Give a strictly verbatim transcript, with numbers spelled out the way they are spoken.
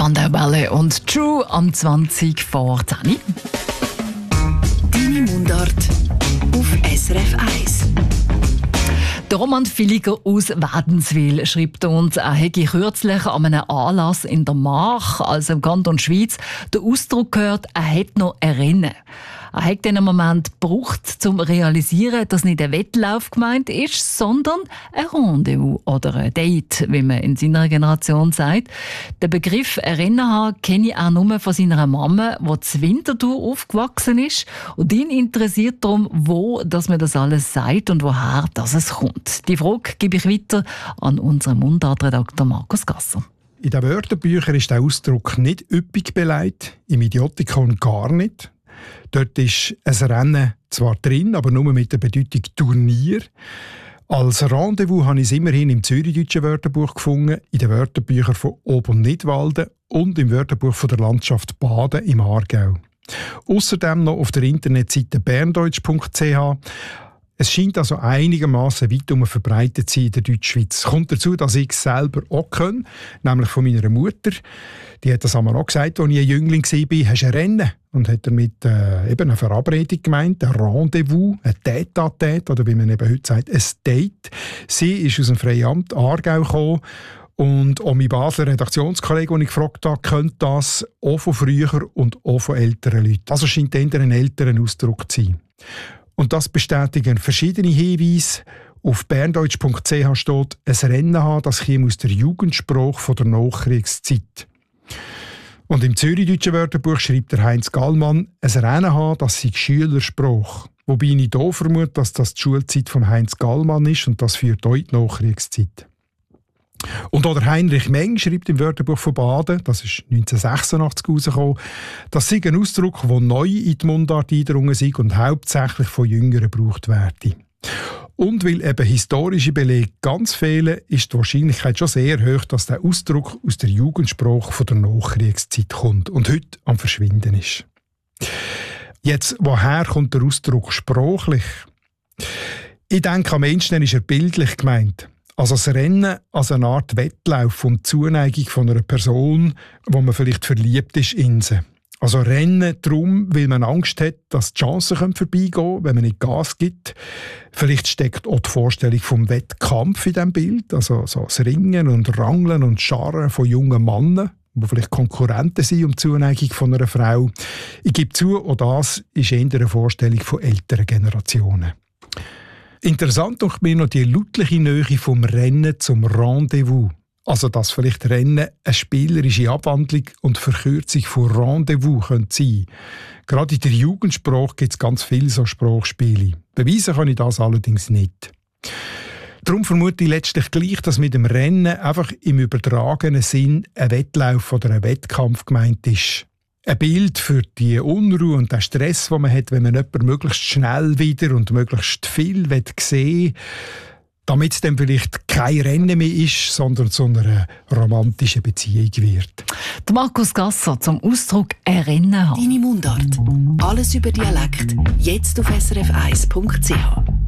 Van Welle und True am zwanzig vor zehn. Deine Mundart auf S R F eins. Der Roman Villiger aus Wädenswil schreibt uns, er hätte kürzlich an einem Anlass in der March, also im Kanton Schweiz, den Ausdruck gehört, er hätte noch ein Rennen. Er hat den Moment gebraucht, um zu realisieren, dass nicht ein Wettlauf gemeint ist, sondern ein Rendezvous oder ein Date, wie man in seiner Generation sagt. Den Begriff Rennen haben kenne ich auch nur von seiner Mama, die zu Winterthur aufgewachsen ist. Und ihn interessiert darum, wo dass man das alles sagt und woher das es kommt. Die Frage gebe ich weiter an unseren Mundartredakteur Markus Gasser. In den Wörterbüchern ist der Ausdruck nicht üppig beleidigt, im Idiotikon gar nicht. Dort ist ein Rennen zwar drin, aber nur mit der Bedeutung Turnier. Als Rendezvous habe ich es immerhin im zürichdeutschen Wörterbuch gefunden, in den Wörterbüchern von Ob- und Nidwalden und im Wörterbuch von der Landschaft Baden im Aargau. Außerdem noch auf der Internetseite berndeutsch punkt c h. Es scheint also einigermaßen weit verbreitet zu sein in der Deutschschweiz. Es kommt dazu, dass ich es selber auch kenne, nämlich von meiner Mutter. Die hat das einmal auch gesagt, als ich ein Jüngling war, hast du ein Rennen. Und hat damit äh, eben eine Verabredung gemeint, ein Rendezvous, ein Tête-à-Tête, oder wie man eben heute sagt, ein Date. Sie ist aus dem Freiamt Aargau gekommen. Und auch mein Basler Redaktionskollege, den ich gefragt habe, kennt das auch von früher und auch von älteren Leuten. Also scheint eher ein älterer Ausdruck zu sein. Und das bestätigen verschiedene Hinweise. Auf berndeutsch punkt c h steht, ein Rennen haben, das käme aus der Jugendsprache von der Nachkriegszeit. Und im zürichdeutschen Wörterbuch schreibt der Heinz Gallmann, ein Rennen haben, das sei Schülersprache. Wobei ich hier vermute, dass das die Schulzeit von Heinz Gallmann ist und das führt auch in die Nachkriegszeit. Und auch der Heinrich Meng schreibt im Wörterbuch von Baden, das ist neunzehnhundertsechsundachtzig rausgekommen, das sei ein Ausdruck, der neu in die Mundart eingedrungen sei und hauptsächlich von Jüngeren gebraucht werde. Und weil eben historische Belege ganz fehlen, ist die Wahrscheinlichkeit schon sehr hoch, dass der Ausdruck aus der Jugendsprache von der Nachkriegszeit kommt und heute am Verschwinden ist. Jetzt, woher kommt der Ausdruck sprachlich? Ich denke, am ehesten ist er bildlich gemeint. Also das Rennen als eine Art Wettlauf um die Zuneigung von einer Person, wo man vielleicht verliebt ist in sie. Also Rennen darum, weil man Angst hat, dass die Chancen vorbeigehen können, wenn man nicht Gas gibt. Vielleicht steckt auch die Vorstellung vom Wettkampf in diesem Bild, also so das Ringen und Rangeln und Scharren von jungen Männern, die vielleicht Konkurrenten sind um die Zuneigung von einer Frau. Ich gebe zu, auch das ist eher eine Vorstellung von älteren Generationen. Interessant ist mir noch die lautliche Nähe vom Rennen zum Rendezvous. Also, dass vielleicht Rennen eine spielerische Abwandlung und Verkürzung von Rendezvous sein könnte. Gerade in der Jugendsprache gibt es ganz viele so Sprachspiele. Beweisen kann ich das allerdings nicht. Darum vermute ich letztlich gleich, dass mit dem Rennen einfach im übertragenen Sinn ein Wettlauf oder ein Wettkampf gemeint ist. Ein Bild für die Unruhe und den Stress, den man hat, wenn man jemanden möglichst schnell wieder und möglichst viel sehen will, damit es dann vielleicht kein Rennen mehr ist, sondern zu einer romantischen Beziehung wird. Der Markus Gasser zum Ausdruck «ein Rennen haben». Deine Mundart. Alles über Dialekt. Jetzt auf s r f eins punkt c h.